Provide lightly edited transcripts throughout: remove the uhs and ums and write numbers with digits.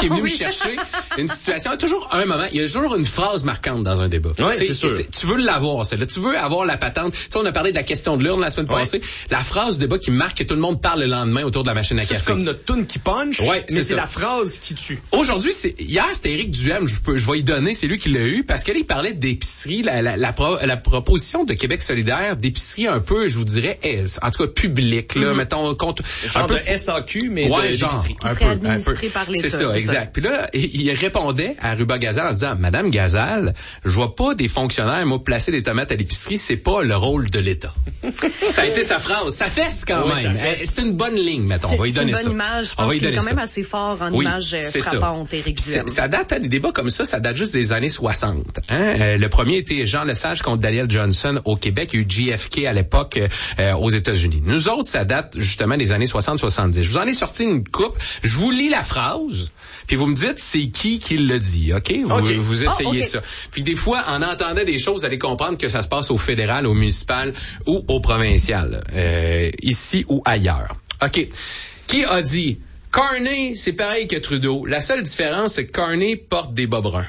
qui est venu me chercher une situation. Il y a toujours un moment, il y a toujours une phrase marquante dans un débat. Oui, c'est sûr. Tu veux l'avoir, celle-là. Tu veux avoir la patente. Tu sais, on a parlé de la question de l'urne la semaine passée. La phrase du débat qui marque que tout le monde parle le lendemain autour de la machine à café. C'est comme notre toune qui punch, mais c'est la phrase qui tue. Aujourd'hui, hier, c'était Éric Duhem. Je vais y donner. C'est lui qui l'a eu parce qu'il parlait d'épicerie, la proposition de Québec solidaire d'épicerie un peu, je vous dirais, en tout cas publique, là, mettons, contre un peu de SAQ, mais d'épicerie. Qui serait administré par l'État. C'est ça, exact. Puis là, il répondait à Ruba Gazal en disant, Madame Gazal, je vois pas des fonctionnaires, moi, placer des tomates à l'épicerie, c'est pas le rôle de l'État. Ça a été sa phrase. Ça fesse quand même. C'est une bonne ligne, mettons. On va y donner ça. C'est une bonne image. Je pense qu'il est quand même assez fort en image frappante, Éric Duhem. Ça date, des débats comme ça date juste des années 60. Le premier était Jean Lesage contre Daniel Johnson au Québec. Il y a eu JFK à l'époque aux États-Unis. Nous autres, ça date justement des années 60-70. Je vous en ai sorti une coupe. Je vous lis la phrase, puis vous me dites c'est qui le dit, OK? Vous essayez ça. Puis des fois, en entendant des choses, vous allez comprendre que ça se passe au fédéral, au municipal ou au provincial, ici ou ailleurs. OK. Qui a dit Carney, c'est pareil que Trudeau. La seule différence, c'est que Carney porte des bas bruns.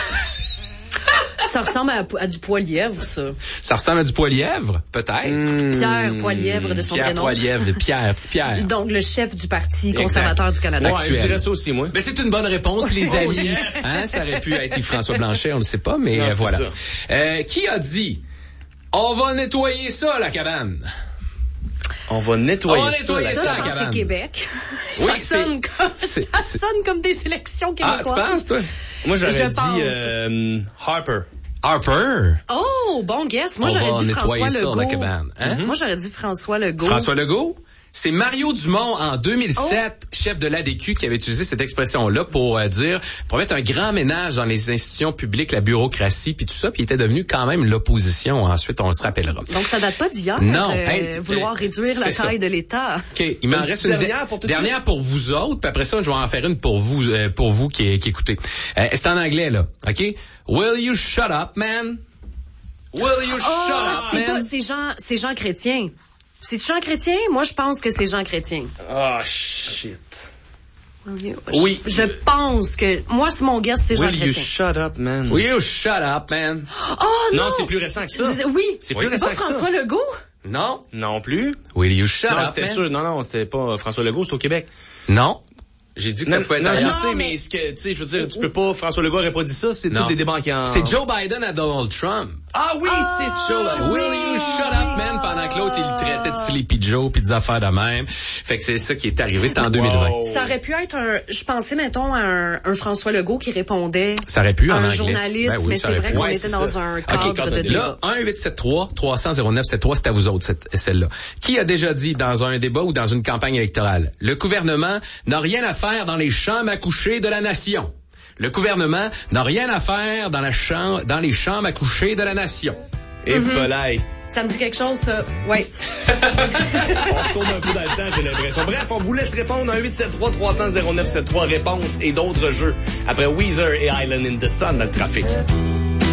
Ça ressemble à du Poilièvre, ça. Ça ressemble à du Poilièvre, peut-être. Pierre Poilièvre de son Pierre prénom. Poilièvre de Pierre, petit Pierre. Donc, le chef du Parti conservateur du Canada. Ouais, je dirais ça aussi, moi. Mais c'est une bonne réponse, les amis. Ça aurait pu être François Blanchet, on ne sait pas, mais non, voilà. Qui a dit, on va nettoyer ça, la cabane? On va nettoyer ça, je pense c'est Québec. Ça sonne comme des élections québécoises. Ah, tu penses, toi? Moi, j'aurais dit Harper. Harper? Oh, bon guess. Moi, j'aurais dit François Legault. La cabane. Moi, j'aurais dit François Legault. François Legault? C'est Mario Dumont, en 2007, chef de l'ADQ, qui avait utilisé cette expression-là pour mettre un grand ménage dans les institutions publiques, la bureaucratie, puis tout ça, puis il était devenu quand même l'opposition. Ensuite, on se rappellera. Donc, ça date pas d'hier. Non. Vouloir réduire la taille de l'État. OK. Il m'en reste une dernière pour vous autres, puis après ça, je vais en faire une pour vous qui écoutez. C'est en anglais, là. OK? Will you shut up, man? Will you shut up, man? C'est Jean Chrétien. C'est Jean Chrétien? Moi, je pense que c'est Jean Chrétien. Ah, shit. Oui. Je pense que... Moi, c'est mon guess, c'est Jean Chrétien. Will you shut up, man? Will you shut up, man? Oh, non! Non, c'est plus récent que ça. Oui. C'est plus récent pas François Legault? Non. Non plus. Will you shut up, man? C'était sûr. Non, c'était pas François Legault, c'est au Québec. Non. J'ai dit que ça pouvait être... Non, je sais, mais ce que, tu sais, je veux dire, tu peux pas... François Legault aurait pas dit ça, c'est tous des débats qui en... C'est Joe Biden à Donald Trump. Ah oui, c'est ça. Will you shut up, man? Pendant que l'autre, il le traitait de Sleepy Joe puis des affaires de même. Fait que c'est ça qui est arrivé. C'était en 2020. Ça aurait pu être je pensais, mettons, à un François Legault qui répondait. Ça aurait pu, en anglais. Un journaliste, mais c'est vrai qu'on était dans un cadre de débat. Là, 1-873-300-0973, c'est à vous autres, celle-là. Qui a déjà dit dans un débat ou dans une campagne électorale, le gouvernement n'a rien à faire dans les chambres à coucher de la nation? Le gouvernement n'a rien à faire dans les chambres à coucher de la nation. Et volaille. Ça me dit quelque chose, ça. Oui. On se tourne un peu dans le temps, j'ai l'impression. Bref, on vous laisse répondre à 1-873-300-0973, réponses et d'autres jeux après Weezer et Island in the Sun dans le trafic.